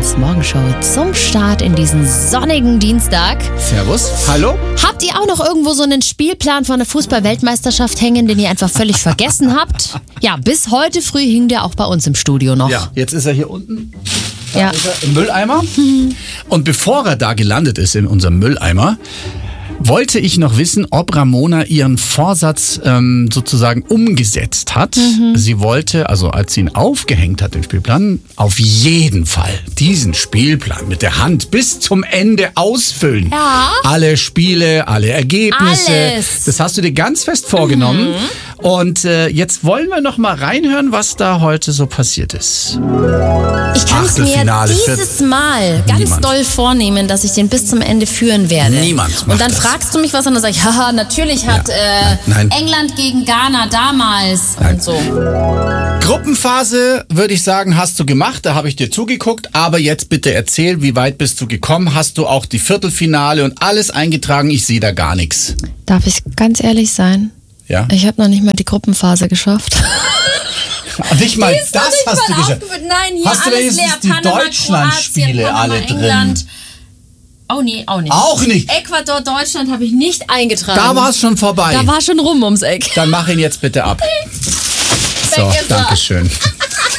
1 Morgenshow zum Start in diesen sonnigen Dienstag. Servus. Hallo. Habt ihr auch noch irgendwo so einen Spielplan von der Fußball-Weltmeisterschaft hängen, den ihr einfach völlig vergessen habt? Ja, bis heute früh hing der auch bei uns im Studio noch. Ja, jetzt ist er hier unten. Da Ja. ist er im Mülleimer. Und bevor er da gelandet ist in unserem Mülleimer, wollte ich noch wissen, ob Ramona ihren Vorsatz sozusagen umgesetzt hat. Sie wollte, also als sie ihn aufgehängt hat, den Spielplan, auf jeden Fall diesen Spielplan mit der Hand bis zum Ende ausfüllen. Ja. Alle Spiele, alle Ergebnisse. Alles. Das hast du dir ganz fest vorgenommen. Und jetzt wollen wir noch mal reinhören, was da heute so passiert ist. Ich kann es mir Achtelfinale, dieses Mal ganz Niemand. doll vornehmen, dass ich den bis zum Ende führen werde. Niemand macht Und dann das. fragst du mich was und dann sag ich, haha, natürlich hat Nein. England gegen Ghana damals und so. Gruppenphase, würde ich sagen, hast du gemacht. Da habe ich dir zugeguckt. Aber jetzt bitte erzähl, wie weit bist du gekommen? Hast du auch die Viertelfinale und alles eingetragen? Ich sehe da gar nichts. Darf ich ganz ehrlich sein? Ja? Ich habe noch nicht mal die Gruppenphase geschafft. Nicht mal Die ist noch das nicht hast mal du geschafft. aufgeführt. Nein, hier Hast du alles wenigstens leer. die Panama, Deutschland-Spiele Kroatien, Panama, alle drin? England. Oh nee, auch nicht. Auch nicht? Ecuador, Deutschland habe ich nicht eingetragen. Da war es schon vorbei. Da war schon rum ums Eck. Dann mach ihn jetzt bitte ab. So, Weg ist er. danke schön.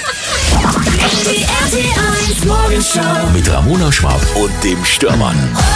Die RTL 1 Morgenshow. Mit Ramona Schwarz und dem Stürmann.